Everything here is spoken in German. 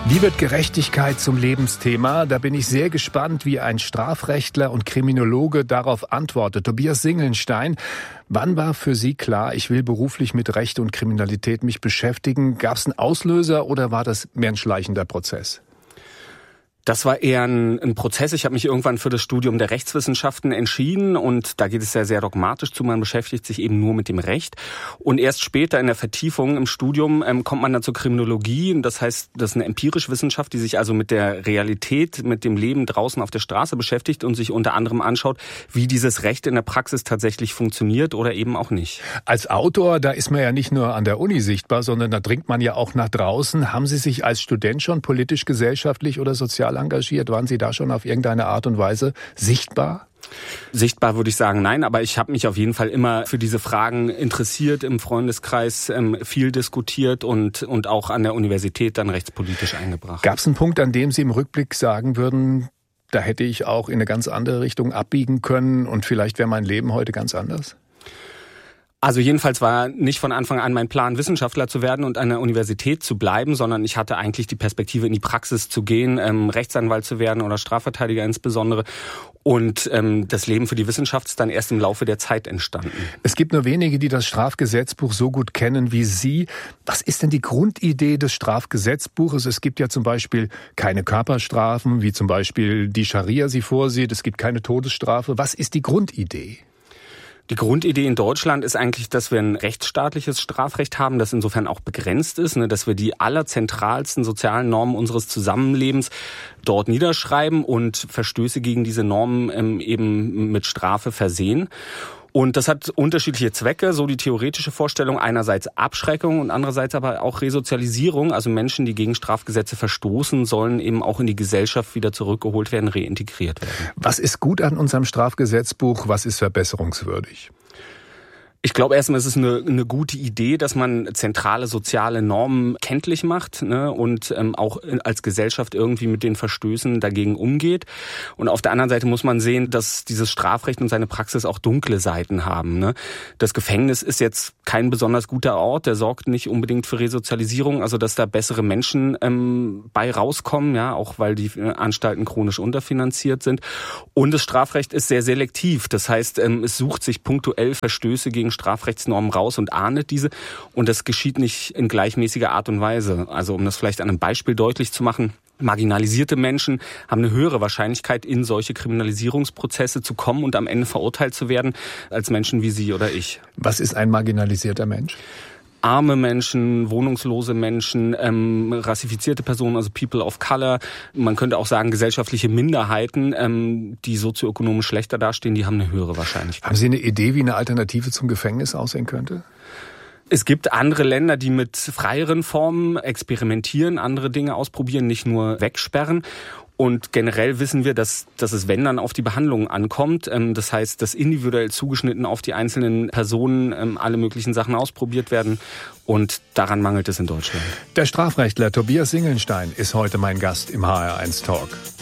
Wie wird Gerechtigkeit zum Lebensthema? Da bin ich sehr gespannt, wie ein Strafrechtler und Kriminologe darauf antwortet. Tobias Singelnstein, wann war für Sie klar, ich will beruflich mit Recht und Kriminalität mich beschäftigen? Gab es einen Auslöser oder war das mehr ein schleichender Prozess? Das war eher ein Prozess. Ich habe mich irgendwann für das Studium der Rechtswissenschaften entschieden und da geht es ja sehr dogmatisch zu. Man beschäftigt sich eben nur mit dem Recht. Und erst später in der Vertiefung im Studium kommt man dann zur Kriminologie. Und das heißt, das ist eine empirische Wissenschaft, die sich also mit der Realität, mit dem Leben draußen auf der Straße beschäftigt und sich unter anderem anschaut, wie dieses Recht in der Praxis tatsächlich funktioniert oder eben auch nicht. Als Autor, da ist man ja nicht nur an der Uni sichtbar, sondern da dringt man ja auch nach draußen. Haben Sie sich als Student schon politisch, gesellschaftlich oder sozial engagiert? Waren Sie da schon auf irgendeine Art und Weise sichtbar? Sichtbar würde ich sagen, nein, aber ich habe mich auf jeden Fall immer für diese Fragen interessiert, im Freundeskreis viel diskutiert und auch an der Universität dann rechtspolitisch eingebracht. Gab es einen Punkt, an dem Sie im Rückblick sagen würden, da hätte ich auch in eine ganz andere Richtung abbiegen können und vielleicht wäre mein Leben heute ganz anders? Also jedenfalls war nicht von Anfang an mein Plan, Wissenschaftler zu werden und an der Universität zu bleiben, sondern ich hatte eigentlich die Perspektive, in die Praxis zu gehen, Rechtsanwalt zu werden oder Strafverteidiger insbesondere. Und das Leben für die Wissenschaft ist dann erst im Laufe der Zeit entstanden. Es gibt nur wenige, die das Strafgesetzbuch so gut kennen wie Sie. Was ist denn die Grundidee des Strafgesetzbuches? Es gibt ja zum Beispiel keine Körperstrafen, wie zum Beispiel die Scharia sie vorsieht. Es gibt keine Todesstrafe. Was ist die Grundidee? Die Grundidee in Deutschland ist eigentlich, dass wir ein rechtsstaatliches Strafrecht haben, das insofern auch begrenzt ist, dass wir die allerzentralsten sozialen Normen unseres Zusammenlebens dort niederschreiben und Verstöße gegen diese Normen eben mit Strafe versehen. Und das hat unterschiedliche Zwecke, so die theoretische Vorstellung, einerseits Abschreckung und andererseits aber auch Resozialisierung. Also Menschen, die gegen Strafgesetze verstoßen, sollen eben auch in die Gesellschaft wieder zurückgeholt werden, reintegriert werden. Was ist gut an unserem Strafgesetzbuch? Was ist verbesserungswürdig? Ich glaube erstmal, es ist eine gute Idee, dass man zentrale soziale Normen kenntlich macht, und auch als Gesellschaft irgendwie mit den Verstößen dagegen umgeht. Und auf der anderen Seite muss man sehen, dass dieses Strafrecht und seine Praxis auch dunkle Seiten haben. Das Gefängnis ist jetzt kein besonders guter Ort, der sorgt nicht unbedingt für Resozialisierung, also dass da bessere Menschen bei rauskommen, ja, auch weil die Anstalten chronisch unterfinanziert sind. Und das Strafrecht ist sehr selektiv, das heißt, es sucht sich punktuell Verstöße gegen Strafrechtsnormen raus und ahndet diese. Und das geschieht nicht in gleichmäßiger Art und Weise. Also um das vielleicht an einem Beispiel deutlich zu machen, marginalisierte Menschen haben eine höhere Wahrscheinlichkeit, in solche Kriminalisierungsprozesse zu kommen und am Ende verurteilt zu werden, als Menschen wie Sie oder ich. Was ist ein marginalisierter Mensch? Arme Menschen, wohnungslose Menschen, rassifizierte Personen, also People of Color. Man könnte auch sagen, gesellschaftliche Minderheiten, die sozioökonomisch schlechter dastehen, die haben eine höhere Wahrscheinlichkeit. Haben Sie eine Idee, wie eine Alternative zum Gefängnis aussehen könnte? Es gibt andere Länder, die mit freieren Formen experimentieren, andere Dinge ausprobieren, nicht nur wegsperren. Und generell wissen wir, dass es, wenn dann, auf die Behandlung ankommt. Das heißt, dass individuell zugeschnitten auf die einzelnen Personen alle möglichen Sachen ausprobiert werden. Und daran mangelt es in Deutschland. Der Strafrechtler Tobias Singelnstein ist heute mein Gast im HR1 Talk.